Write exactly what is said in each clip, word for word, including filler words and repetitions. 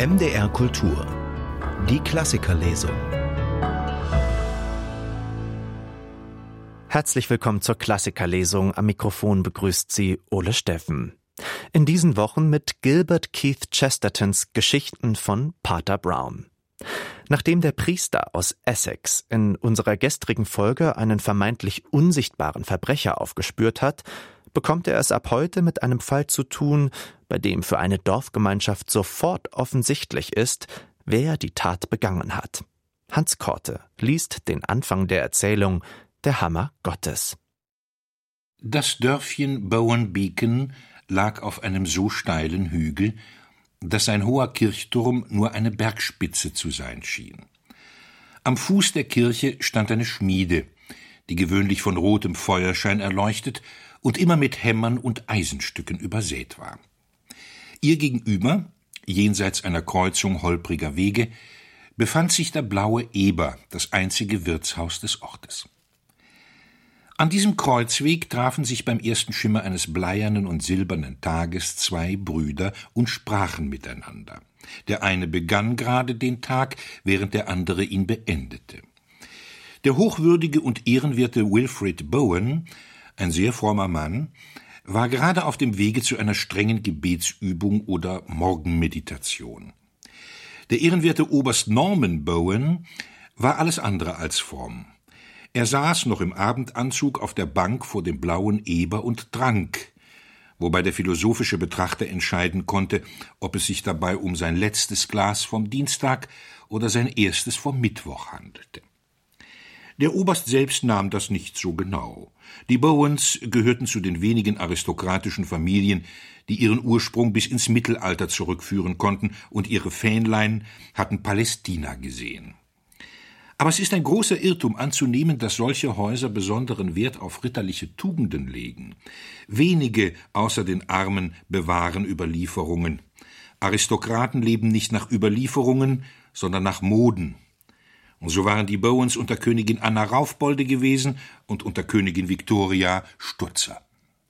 M D R Kultur. Die Klassikerlesung. Herzlich willkommen zur Klassikerlesung. Am Mikrofon begrüßt Sie Ole Steffen. In diesen Wochen mit Gilbert Keith Chestertons Geschichten von Pater Brown. Nachdem der Priester aus Essex in unserer gestrigen Folge einen vermeintlich unsichtbaren Verbrecher aufgespürt hat, bekommt er es ab heute mit einem Fall zu tun, bei dem für eine Dorfgemeinschaft sofort offensichtlich ist, wer die Tat begangen hat. Hans Korte liest den Anfang der Erzählung Der Hammer Gottes. Das Dörfchen Bowen Beacon lag auf einem so steilen Hügel, dass sein hoher Kirchturm nur eine Bergspitze zu sein schien. Am Fuß der Kirche stand eine Schmiede, die gewöhnlich von rotem Feuerschein erleuchtet und immer mit Hämmern und Eisenstücken übersät war. Ihr gegenüber, jenseits einer Kreuzung holpriger Wege, befand sich der Blaue Eber, das einzige Wirtshaus des Ortes. An diesem Kreuzweg trafen sich beim ersten Schimmer eines bleiernen und silbernen Tages zwei Brüder und sprachen miteinander. Der eine begann gerade den Tag, während der andere ihn beendete. Der hochwürdige und ehrenwerte Wilfrid Bowen, ein sehr frommer Mann, war gerade auf dem Wege zu einer strengen Gebetsübung oder Morgenmeditation. Der ehrenwerte Oberst Norman Bowen war alles andere als fromm. Er saß noch im Abendanzug auf der Bank vor dem Blauen Eber und trank, wobei der philosophische Betrachter entscheiden konnte, ob es sich dabei um sein letztes Glas vom Dienstag oder sein erstes vom Mittwoch handelte. Der Oberst selbst nahm das nicht so genau. Die Bowens gehörten zu den wenigen aristokratischen Familien, die ihren Ursprung bis ins Mittelalter zurückführen konnten, und ihre Fähnlein hatten Palästina gesehen. Aber es ist ein großer Irrtum anzunehmen, dass solche Häuser besonderen Wert auf ritterliche Tugenden legen. Wenige außer den Armen bewahren Überlieferungen. Aristokraten leben nicht nach Überlieferungen, sondern nach Moden. Und so waren die Bowens unter Königin Anna Raufbolde gewesen und unter Königin Victoria Stutzer.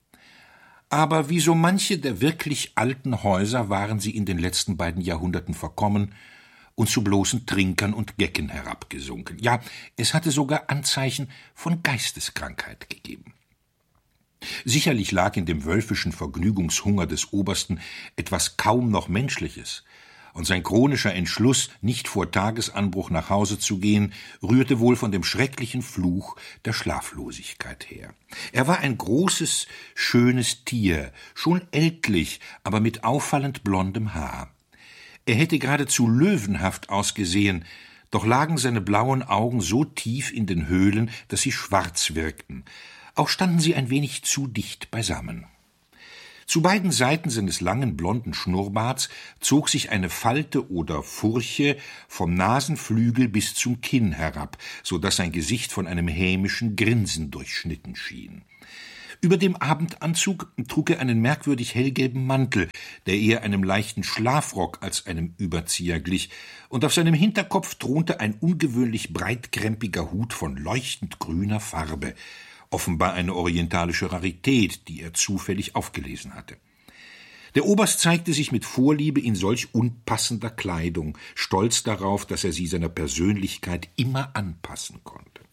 Aber wie so manche der wirklich alten Häuser waren sie in den letzten beiden Jahrhunderten verkommen und zu bloßen Trinkern und Gecken herabgesunken. Ja, es hatte sogar Anzeichen von Geisteskrankheit gegeben. Sicherlich lag in dem wölfischen Vergnügungshunger des Obersten etwas kaum noch Menschliches, und sein chronischer Entschluss, nicht vor Tagesanbruch nach Hause zu gehen, rührte wohl von dem schrecklichen Fluch der Schlaflosigkeit her. Er war ein großes, schönes Tier, schon ältlich, aber mit auffallend blondem Haar. Er hätte geradezu löwenhaft ausgesehen, doch lagen seine blauen Augen so tief in den Höhlen, dass sie schwarz wirkten. Auch standen sie ein wenig zu dicht beisammen. Zu beiden Seiten seines langen blonden Schnurrbarts zog sich eine Falte oder Furche vom Nasenflügel bis zum Kinn herab, so dass sein Gesicht von einem hämischen Grinsen durchschnitten schien. Über dem Abendanzug trug er einen merkwürdig hellgelben Mantel, der eher einem leichten Schlafrock als einem Überzieher glich, und auf seinem Hinterkopf thronte ein ungewöhnlich breitkrempiger Hut von leuchtend grüner Farbe, offenbar eine orientalische Rarität, die er zufällig aufgelesen hatte. Der Oberst zeigte sich mit Vorliebe in solch unpassender Kleidung, stolz darauf, dass er sie seiner Persönlichkeit immer anpassen konnte.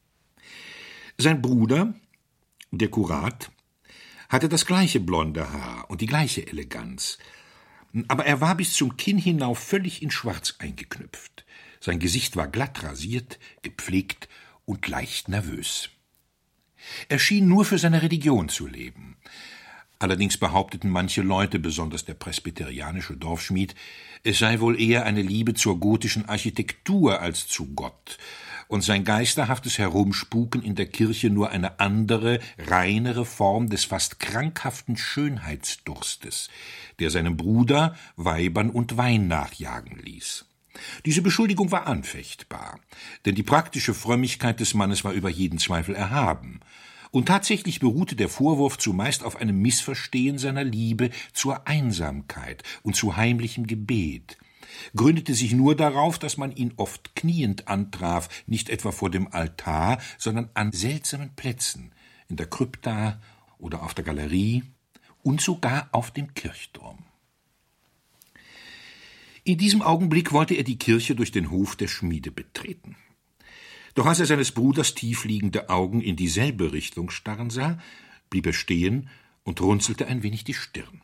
Sein Bruder, der Kurat, hatte das gleiche blonde Haar und die gleiche Eleganz, aber er war bis zum Kinn hinauf völlig in Schwarz eingeknüpft. Sein Gesicht war glatt rasiert, gepflegt und leicht nervös. Er schien nur für seine Religion zu leben. Allerdings behaupteten manche Leute, besonders der presbyterianische Dorfschmied, es sei wohl eher eine Liebe zur gotischen Architektur als zu Gott, und sein geisterhaftes Herumspuken in der Kirche nur eine andere, reinere Form des fast krankhaften Schönheitsdurstes, der seinem Bruder Weibern und Wein nachjagen ließ. Diese Beschuldigung war anfechtbar, denn die praktische Frömmigkeit des Mannes war über jeden Zweifel erhaben. Und tatsächlich beruhte der Vorwurf zumeist auf einem Missverstehen seiner Liebe zur Einsamkeit und zu heimlichem Gebet, gründete sich nur darauf, dass man ihn oft kniend antraf, nicht etwa vor dem Altar, sondern an seltsamen Plätzen, in der Krypta oder auf der Galerie und sogar auf dem Kirchturm. In diesem Augenblick wollte er die Kirche durch den Hof der Schmiede betreten. Doch als er seines Bruders tiefliegende Augen in dieselbe Richtung starren sah, blieb er stehen und runzelte ein wenig die Stirn.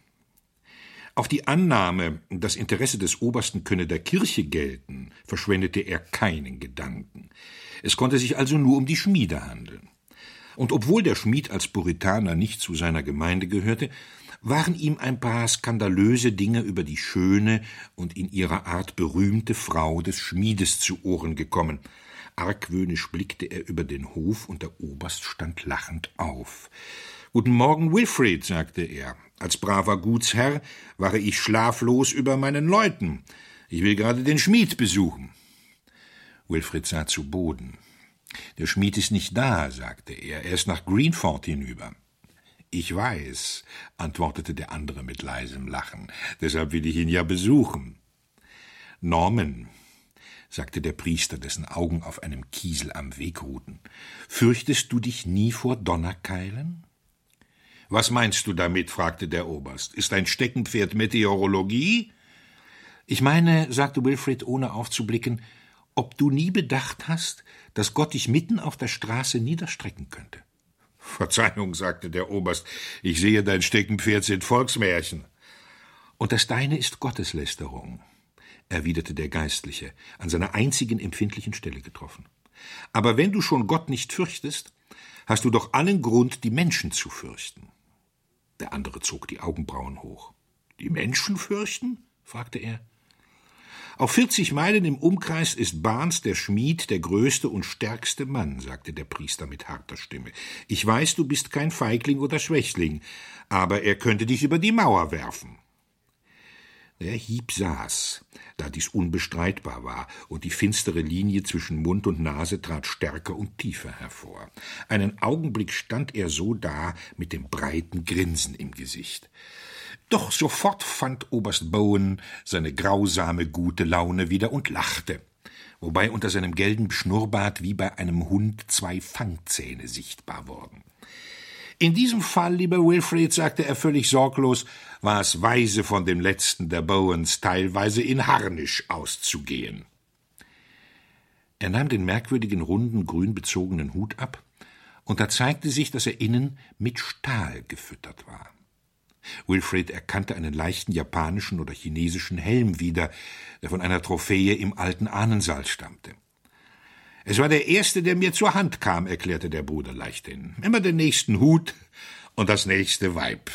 Auf die Annahme, das Interesse des Obersten könne der Kirche gelten, verschwendete er keinen Gedanken. Es konnte sich also nur um die Schmiede handeln. Und obwohl der Schmied als Puritaner nicht zu seiner Gemeinde gehörte, waren ihm ein paar skandalöse Dinge über die schöne und in ihrer Art berühmte Frau des Schmiedes zu Ohren gekommen. Argwöhnisch blickte er über den Hof, und der Oberst stand lachend auf. »Guten Morgen, Wilfrid«, sagte er. »Als braver Gutsherr war ich schlaflos über meinen Leuten. Ich will gerade den Schmied besuchen.« Wilfrid sah zu Boden. »Der Schmied ist nicht da«, sagte er. »Er ist nach Greenford hinüber.« »Ich weiß«, antwortete der andere mit leisem Lachen. »Deshalb will ich ihn ja besuchen.« »Norman«, sagte der Priester, dessen Augen auf einem Kiesel am Weg ruhten, »fürchtest du dich nie vor Donnerkeilen?« »Was meinst du damit?« fragte der Oberst. »Ist dein Steckenpferd Meteorologie?« »Ich meine«, sagte Wilfrid, ohne aufzublicken, »ob du nie bedacht hast, dass Gott dich mitten auf der Straße niederstrecken könnte?« »Verzeihung«, sagte der Oberst, »ich sehe, dein Steckenpferd sind Volksmärchen.« »Und das deine ist Gotteslästerung«, erwiderte der Geistliche, an seiner einzigen empfindlichen Stelle getroffen. »Aber wenn du schon Gott nicht fürchtest, hast du doch allen Grund, die Menschen zu fürchten.« Der andere zog die Augenbrauen hoch. »Die Menschen fürchten?« fragte er. »Auf vierzig Meilen im Umkreis ist Barnes, der Schmied, der größte und stärkste Mann«, sagte der Priester mit harter Stimme. »Ich weiß, du bist kein Feigling oder Schwächling, aber er könnte dich über die Mauer werfen.« Der Hieb saß, da dies unbestreitbar war, und die finstere Linie zwischen Mund und Nase trat stärker und tiefer hervor. Einen Augenblick stand er so da, mit dem breiten Grinsen im Gesicht. Doch sofort fand Oberst Bowen seine grausame, gute Laune wieder und lachte, wobei unter seinem gelben Schnurrbart wie bei einem Hund zwei Fangzähne sichtbar wurden. »In diesem Fall, lieber Wilfrid«, sagte er völlig sorglos, »war es weise von dem letzten der Bowens, teilweise in Harnisch auszugehen.« Er nahm den merkwürdigen, runden, grün bezogenen Hut ab, und da zeigte sich, dass er innen mit Stahl gefüttert war. Wilfrid erkannte einen leichten japanischen oder chinesischen Helm wieder, der von einer Trophäe im alten Ahnensaal stammte. »Es war der erste, der mir zur Hand kam«, erklärte der Bruder leichthin. »Immer den nächsten Hut und das nächste Weib.«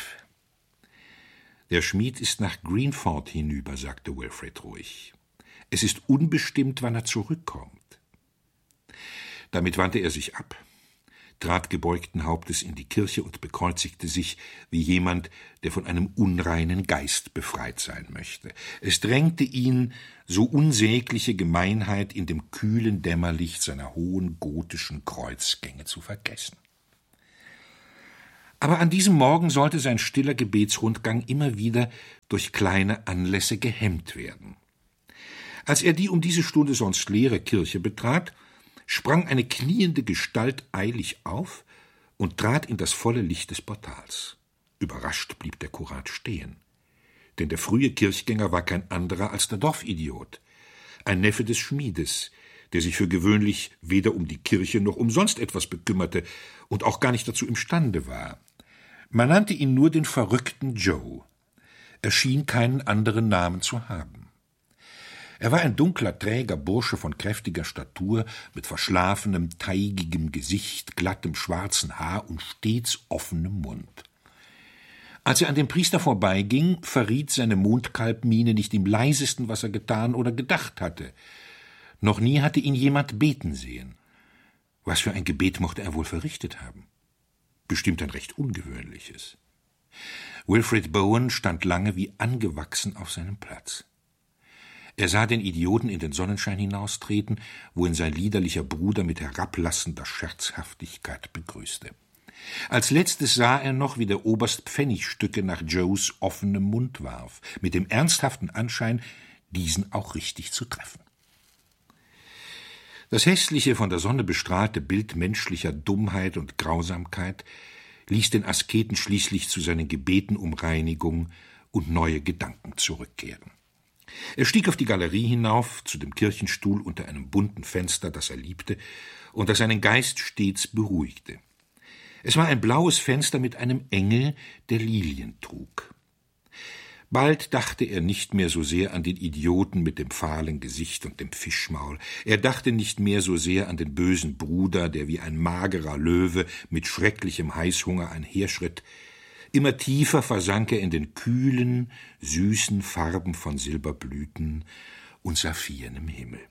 »Der Schmied ist nach Greenford hinüber«, sagte Wilfrid ruhig. »Es ist unbestimmt, wann er zurückkommt.« Damit wandte er sich ab, trat gebeugten Hauptes in die Kirche und bekreuzigte sich wie jemand, der von einem unreinen Geist befreit sein möchte. Es drängte ihn, so unsägliche Gemeinheit in dem kühlen Dämmerlicht seiner hohen gotischen Kreuzgänge zu vergessen. Aber an diesem Morgen sollte sein stiller Gebetsrundgang immer wieder durch kleine Anlässe gehemmt werden. Als er die um diese Stunde sonst leere Kirche betrat, sprang eine kniende Gestalt eilig auf und trat in das volle Licht des Portals. Überrascht blieb der Kurat stehen. Denn der frühe Kirchgänger war kein anderer als der Dorfidiot, ein Neffe des Schmiedes, der sich für gewöhnlich weder um die Kirche noch um sonst etwas bekümmerte und auch gar nicht dazu imstande war. Man nannte ihn nur den verrückten Joe. Er schien keinen anderen Namen zu haben. Er war ein dunkler, träger Bursche von kräftiger Statur, mit verschlafenem, teigigem Gesicht, glattem, schwarzen Haar und stets offenem Mund. Als er an dem Priester vorbeiging, verriet seine Mondkalbmiene nicht im leisesten, was er getan oder gedacht hatte. Noch nie hatte ihn jemand beten sehen. Was für ein Gebet mochte er wohl verrichtet haben? Bestimmt ein recht ungewöhnliches. Wilfrid Bowen stand lange wie angewachsen auf seinem Platz. Er sah den Idioten in den Sonnenschein hinaustreten, wo ihn sein liederlicher Bruder mit herablassender Scherzhaftigkeit begrüßte. Als letztes sah er noch, wie der Oberst Pfennigstücke nach Joes offenem Mund warf, mit dem ernsthaften Anschein, diesen auch richtig zu treffen. Das hässliche, von der Sonne bestrahlte Bild menschlicher Dummheit und Grausamkeit ließ den Asketen schließlich zu seinen Gebeten um Reinigung und neue Gedanken zurückkehren. Er stieg auf die Galerie hinauf, zu dem Kirchenstuhl unter einem bunten Fenster, das er liebte und das seinen Geist stets beruhigte. Es war ein blaues Fenster mit einem Engel, der Lilien trug. Bald dachte er nicht mehr so sehr an den Idioten mit dem fahlen Gesicht und dem Fischmaul. Er dachte nicht mehr so sehr an den bösen Bruder, der wie ein magerer Löwe mit schrecklichem Heißhunger einherschritt. Immer tiefer versank er in den kühlen, süßen Farben von Silberblüten und saphirnem Himmel.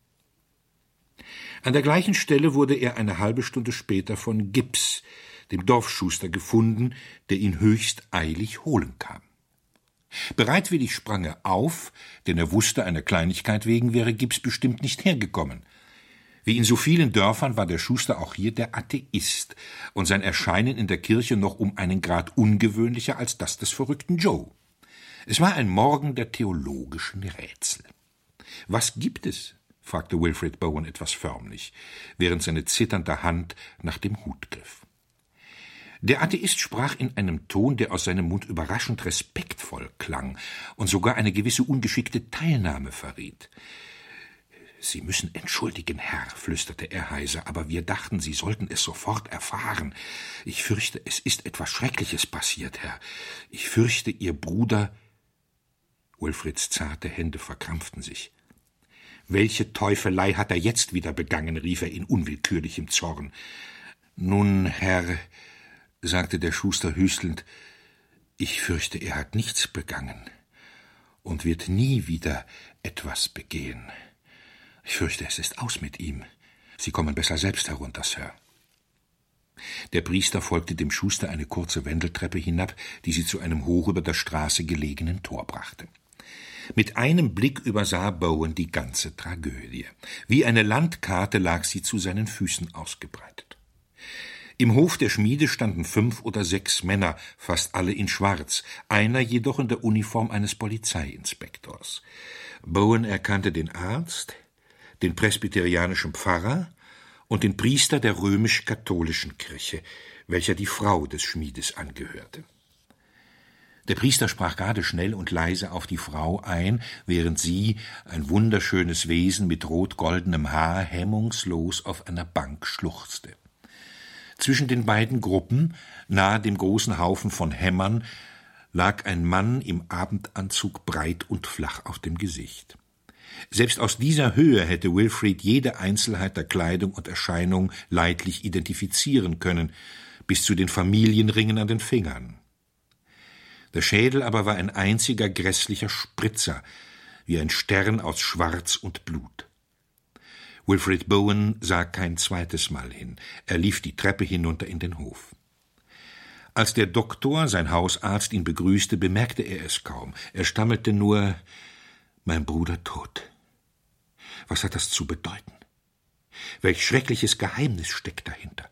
An der gleichen Stelle wurde er eine halbe Stunde später von Gibbs, dem Dorfschuster, gefunden, der ihn höchst eilig holen kam. Bereitwillig sprang er auf, denn er wusste, einer Kleinigkeit wegen wäre Gibbs bestimmt nicht hergekommen. Wie in so vielen Dörfern war der Schuster auch hier der Atheist und sein Erscheinen in der Kirche noch um einen Grad ungewöhnlicher als das des verrückten Joe. Es war ein Morgen der theologischen Rätsel. »Was gibt es?« fragte Wilfrid Bowen etwas förmlich, während seine zitternde Hand nach dem Hut griff. Der Atheist sprach in einem Ton, der aus seinem Mund überraschend respektvoll klang und sogar eine gewisse ungeschickte Teilnahme verriet. »Sie müssen entschuldigen, Herr«, flüsterte er heiser, »aber wir dachten, Sie sollten es sofort erfahren. Ich fürchte, es ist etwas Schreckliches passiert, Herr. Ich fürchte, Ihr Bruder...« Wilfrids zarte Hände verkrampften sich. »Welche Teufelei hat er jetzt wieder begangen?« rief er in unwillkürlichem Zorn. »Nun, Herr«, sagte der Schuster hüstelnd, »ich fürchte, er hat nichts begangen und wird nie wieder etwas begehen. Ich fürchte, es ist aus mit ihm. Sie kommen besser selbst herunter, Sir.« Der Priester folgte dem Schuster eine kurze Wendeltreppe hinab, die sie zu einem hoch über der Straße gelegenen Tor brachte. Mit einem Blick übersah Bowen die ganze Tragödie. Wie eine Landkarte lag sie zu seinen Füßen ausgebreitet. Im Hof der Schmiede standen fünf oder sechs Männer, fast alle in Schwarz, einer jedoch in der Uniform eines Polizeiinspektors. Bowen erkannte den Arzt, den presbyterianischen Pfarrer und den Priester der römisch-katholischen Kirche, welcher die Frau des Schmiedes angehörte. Der Priester sprach gerade schnell und leise auf die Frau ein, während sie, ein wunderschönes Wesen mit rot-goldenem Haar, hemmungslos auf einer Bank schluchzte. Zwischen den beiden Gruppen, nahe dem großen Haufen von Hämmern, lag ein Mann im Abendanzug breit und flach auf dem Gesicht. Selbst aus dieser Höhe hätte Wilfrid jede Einzelheit der Kleidung und Erscheinung leidlich identifizieren können, bis zu den Familienringen an den Fingern. Der Schädel aber war ein einziger grässlicher Spritzer, wie ein Stern aus Schwarz und Blut. Wilfrid Bowen sah kein zweites Mal hin. Er lief die Treppe hinunter in den Hof. Als der Doktor, sein Hausarzt, ihn begrüßte, bemerkte er es kaum. Er stammelte nur, »Mein Bruder tot. Was hat das zu bedeuten? Welch schreckliches Geheimnis steckt dahinter?«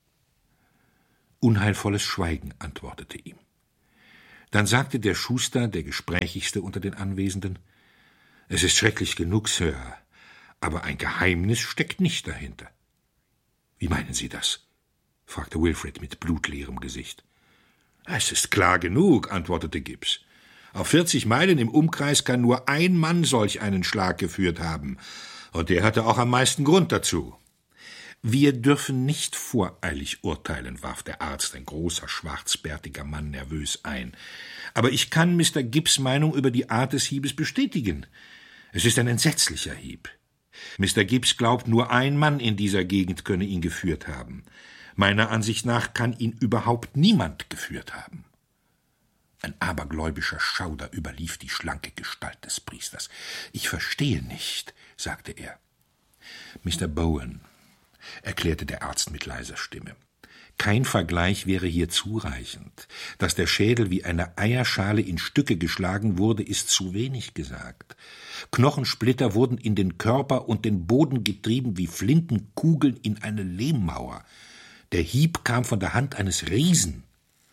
Unheilvolles Schweigen antwortete ihm. Dann sagte der Schuster, der gesprächigste unter den Anwesenden, »Es ist schrecklich genug, Sir, aber ein Geheimnis steckt nicht dahinter.« »Wie meinen Sie das?« fragte Wilfrid mit blutleerem Gesicht. »Es ist klar genug«, antwortete Gibbs. »Auf vierzig Meilen im Umkreis kann nur ein Mann solch einen Schlag geführt haben, und der hatte auch am meisten Grund dazu.« »Wir dürfen nicht voreilig urteilen«, warf der Arzt, ein großer, schwarzbärtiger Mann, nervös ein. »Aber ich kann Mister Gibbs' Meinung über die Art des Hiebes bestätigen. Es ist ein entsetzlicher Hieb. Mister Gibbs glaubt, nur ein Mann in dieser Gegend könne ihn geführt haben. Meiner Ansicht nach kann ihn überhaupt niemand geführt haben.« Ein abergläubischer Schauder überlief die schlanke Gestalt des Priesters. »Ich verstehe nicht«, sagte er. »Mister Bowen«, erklärte der Arzt mit leiser Stimme, »kein Vergleich wäre hier zureichend. Dass der Schädel wie eine Eierschale in Stücke geschlagen wurde, ist zu wenig gesagt. Knochensplitter wurden in den Körper und den Boden getrieben wie Flintenkugeln in eine Lehmmauer. Der Hieb kam von der Hand eines Riesen.«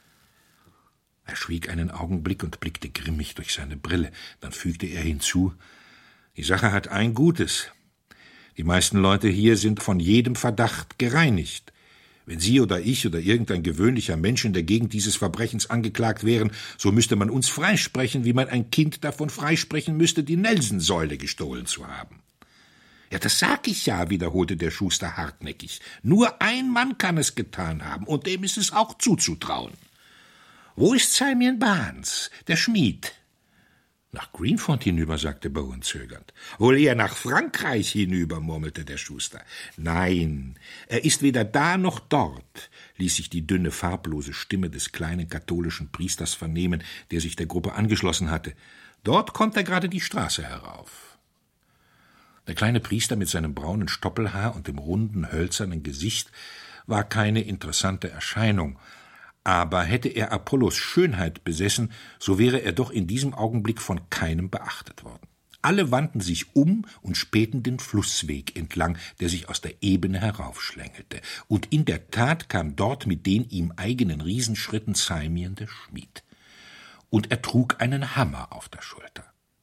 Er schwieg einen Augenblick und blickte grimmig durch seine Brille. Dann fügte er hinzu, »Die Sache hat ein Gutes. Die meisten Leute hier sind von jedem Verdacht gereinigt. Wenn Sie oder ich oder irgendein gewöhnlicher Mensch in der Gegend dieses Verbrechens angeklagt wären, so müsste man uns freisprechen, wie man ein Kind davon freisprechen müsste, die Nelson-Säule gestohlen zu haben. Ja, das sag ich ja, wiederholte der Schuster hartnäckig. Nur ein Mann kann es getan haben, und dem ist es auch zuzutrauen. Wo ist Simeon Barnes, der Schmied? Nach Greenford hinüber, sagte Bowen zögernd. Wohl eher nach Frankreich hinüber, murmelte der Schuster. Nein, er ist weder da noch dort, ließ sich die dünne, farblose Stimme des kleinen katholischen Priesters vernehmen, der sich der Gruppe angeschlossen hatte. Dort kommt er gerade die Straße herauf. Der kleine Priester mit seinem braunen Stoppelhaar und dem runden, hölzernen Gesicht war keine interessante Erscheinung, aber hätte er Apollos Schönheit besessen, so wäre er doch in diesem Augenblick von keinem beachtet worden. Alle wandten sich um und spähten den Flussweg entlang, der sich aus der Ebene heraufschlängelte. Und in der Tat kam dort mit den ihm eigenen Riesenschritten Simeon der Schmied. Und er trug einen Hammer auf der Schulter.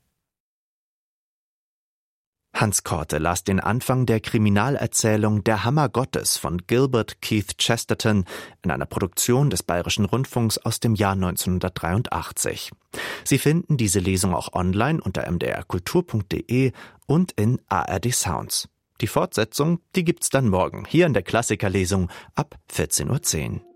Hans Korte las den Anfang der Kriminalerzählung Der Hammer Gottes von Gilbert Keith Chesterton in einer Produktion des Bayerischen Rundfunks aus dem Jahr neunzehnhundertdreiundachtzig. Sie finden diese Lesung auch online unter m d r kultur punkt d e und in A R D Sounds. Die Fortsetzung, die gibt's dann morgen hier in der Klassikerlesung ab vierzehn Uhr zehn.